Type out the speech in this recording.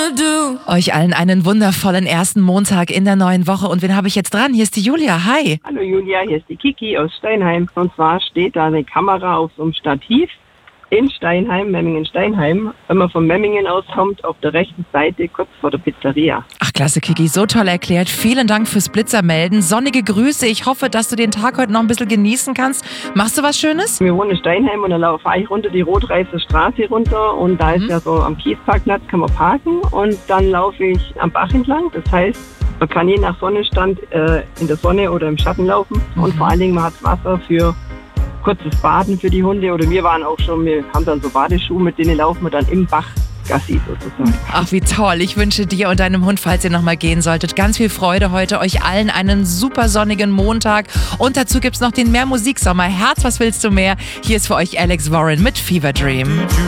Euch allen einen wundervollen ersten Montag in der neuen Woche. Und wen habe ich jetzt dran? Hier ist die Julia. Hi. Hallo Julia, hier ist die Kiki aus Steinheim. Und zwar steht da eine Kamera auf so einem Stativ in Steinheim, Memmingen-Steinheim. Wenn man von Memmingen aus kommt, auf der rechten Seite, kurz vor der Pizzeria. Ach, klasse, Kiki. So toll erklärt. Vielen Dank fürs Blitzermelden. Sonnige Grüße. Ich hoffe, dass du den Tag heute noch ein bisschen genießen kannst. Machst du was Schönes? Wir wohnen in Steinheim und dann fahre ich runter die Rot-Reiße Straße runter. Und da ist ja so am Kiesparkplatz, kann man parken. Und dann laufe ich am Bach entlang. Das heißt, man kann je nach Sonnenstand in der Sonne oder im Schatten laufen. Und vor allen Dingen, man hat Wasser für kurzes Baden für die Hunde. Oder wir haben dann so Badeschuhe, mit denen laufen wir dann im Bach Gassi sozusagen. Ach, wie toll. Ich wünsche dir und deinem Hund, falls ihr nochmal gehen solltet, ganz viel Freude heute. Euch allen einen super sonnigen Montag. Und dazu gibt's noch den Mehr Musiksommer. Herz, was willst du mehr? Hier ist für euch Alex Warren mit Fever Dream.